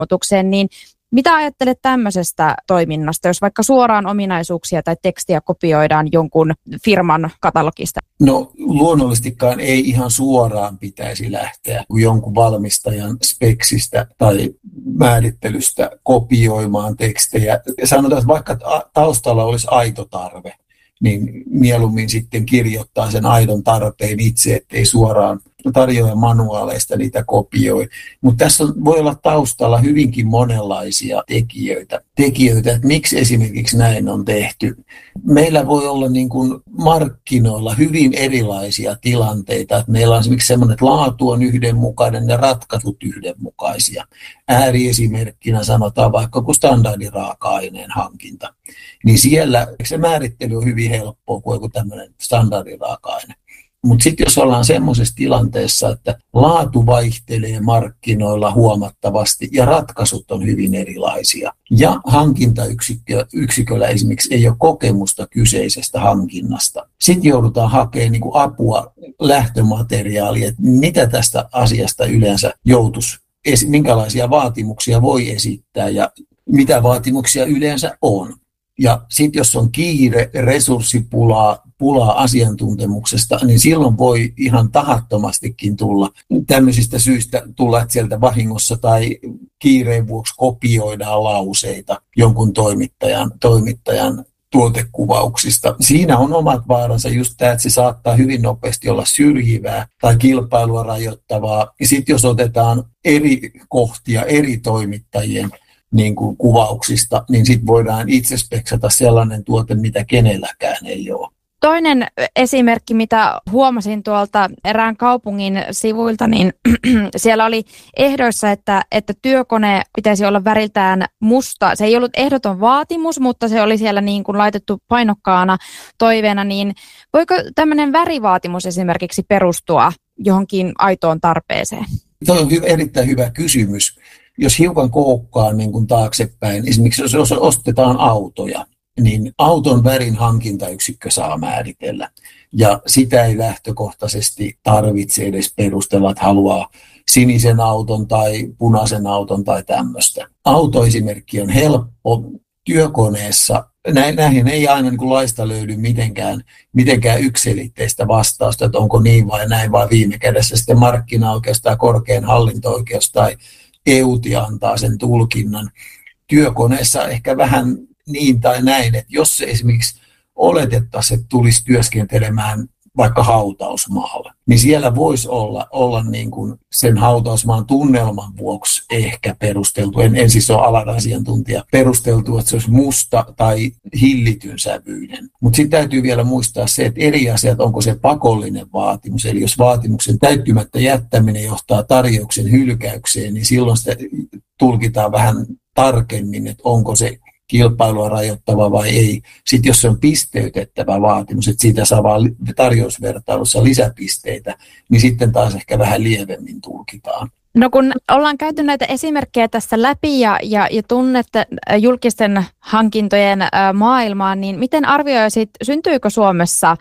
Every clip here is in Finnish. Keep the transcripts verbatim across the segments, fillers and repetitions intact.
ilmoitukseen, niin mitä ajattelet tämmöisestä toiminnasta, jos vaikka suoraan ominaisuuksia tai tekstiä kopioidaan jonkun firman katalogista? No luonnollisestikaan ei ihan suoraan pitäisi lähteä jonkun valmistajan speksistä tai määrittelystä kopioimaan tekstejä. Sanotaan, että vaikka taustalla olisi aito tarve, niin mieluummin sitten kirjoittaa sen aidon tarpeen itse, ettei suoraan tarjoajan manuaaleista niitä kopioi. Mutta tässä voi olla taustalla hyvinkin monenlaisia tekijöitä. Tekijöitä, että miksi esimerkiksi näin on tehty. Meillä voi olla niin kuin markkinoilla hyvin erilaisia tilanteita. Että meillä on esimerkiksi sellainen, että laatu on yhdenmukainen ja ratkaisut yhdenmukaisia. Ääriesimerkkinä sanotaan vaikka kuin standardiraaka-aineen hankinta. Niin siellä se määrittely on hyvin helppoa kuin joku tämmöinen standardiraaka-aine. Mutta sitten jos ollaan semmoisessa tilanteessa, että laatu vaihtelee markkinoilla huomattavasti ja ratkaisut on hyvin erilaisia ja hankintayksiköllä esimerkiksi ei ole kokemusta kyseisestä hankinnasta. Sitten joudutaan hakemaan niinku apua lähtömateriaalia, että mitä tästä asiasta yleensä joutuisi, minkälaisia vaatimuksia voi esittää ja mitä vaatimuksia yleensä on. Ja sitten jos on kiire, resurssipulaa, pulaa asiantuntemuksesta, niin silloin voi ihan tahattomastikin tulla tämmöisistä syistä tulla, että sieltä vahingossa tai kiireen vuoksi kopioidaan lauseita jonkun toimittajan, toimittajan tuotekuvauksista. Siinä on omat vaaransa just tämä, että se saattaa hyvin nopeasti olla syrjivää tai kilpailua rajoittavaa. Ja sitten jos otetaan eri kohtia eri toimittajien niin kuin kuvauksista, niin sitten voidaan itse speksata sellainen tuote, mitä kenelläkään ei ole. Toinen esimerkki, mitä huomasin tuolta erään kaupungin sivuilta, niin siellä oli ehdoissa, että, että työkone pitäisi olla väriltään musta. Se ei ollut ehdoton vaatimus, mutta se oli siellä niin kuin laitettu painokkaana toiveena. Niin voiko tämmöinen värivaatimus esimerkiksi perustua johonkin aitoon tarpeeseen? Tuo on hy- erittäin hyvä kysymys. Jos hiukan koukkaa niin kuin taaksepäin, esimerkiksi jos ostetaan autoja, niin auton värin hankintayksikkö saa määritellä. Ja sitä ei lähtökohtaisesti tarvitse edes perustella, että haluaa sinisen auton tai punaisen auton tai tämmöistä. Autoesimerkki on helppo. Työkoneessa näihin ei aina niin kuin laista löydy mitenkään, mitenkään yksiselitteistä vastausta, että onko niin vai näin, vaan viime kädessä sitten markkinaoikeus tai korkein hallinto-oikeus tai E U T I antaa sen tulkinnan. Työkoneessa ehkä vähän niin tai näin, että jos se esimerkiksi oletettaisiin, että tulisi työskentelemään vaikka hautausmaalla, niin siellä voisi olla, olla niin kuin sen hautausmaan tunnelman vuoksi ehkä perusteltu, en, en siis ole alan asiantuntija, perusteltu, että se olisi musta tai hillityn sävyinen. Mutta sitten täytyy vielä muistaa se, että eri asiat, onko se pakollinen vaatimus, eli jos vaatimuksen täyttymättä jättäminen johtaa tarjouksen hylkäykseen, niin silloin sitä tulkitaan vähän tarkemmin, että onko se kilpailua rajoittava vai ei. Sitten jos se on pisteytettävä vaatimus, että siitä saa vaan tarjousvertailussa lisäpisteitä, niin sitten taas ehkä vähän lievemmin tulkitaan. No kun ollaan käyty näitä esimerkkejä tässä läpi ja, ja, ja tunnette julkisten hankintojen ä, maailmaa, niin miten arvioisit, syntyykö Suomessa ä,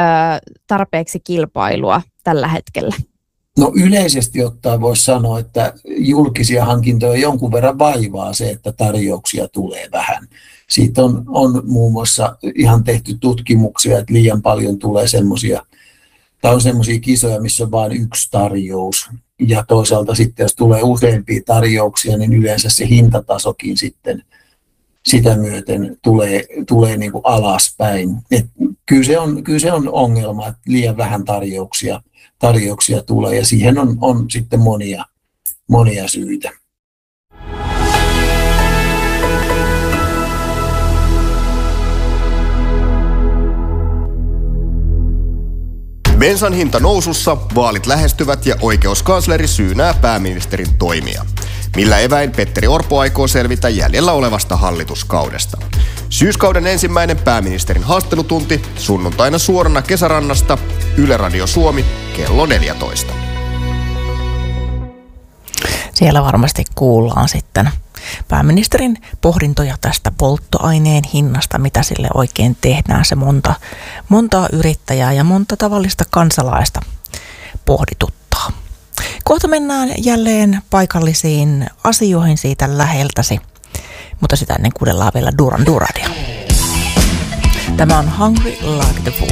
tarpeeksi kilpailua tällä hetkellä? No yleisesti ottaen voisi sanoa, että julkisia hankintoja jonkun verran vaivaa se, että tarjouksia tulee vähän. Siitä on, on muun muassa ihan tehty tutkimuksia, että liian paljon tulee semmoisia, tai on semmoisia kisoja, missä on vain yksi tarjous. Ja toisaalta sitten, jos tulee useampia tarjouksia, niin yleensä se hintatasokin sitten sitä myöten tulee, tulee niin kuin alaspäin. Et kyllä, se on, kyllä se on ongelma, että liian vähän tarjouksia tarjouksia tulee, ja siihen on, on sitten monia, monia syitä. Bensan hinta nousussa, vaalit lähestyvät ja oikeuskansleri syynää pääministerin toimia. Millä eväin Petteri Orpo aikoo selvitä jäljellä olevasta hallituskaudesta? Syyskauden ensimmäinen pääministerin haastattelutunti sunnuntaina suorana Kesärannasta, Yle Radio Suomi, kello neljätoista. Siellä varmasti kuullaan sitten pääministerin pohdintoja tästä polttoaineen hinnasta, mitä sille oikein tehdään. Se monta, montaa yrittäjää ja monta tavallista kansalaista pohdituttaa. Kohta mennään jälleen paikallisiin asioihin siitä läheltäsi, mutta sitä ennen kuunnellaan vielä Duran Duradia. Tämä on Hungry Like the Wolf.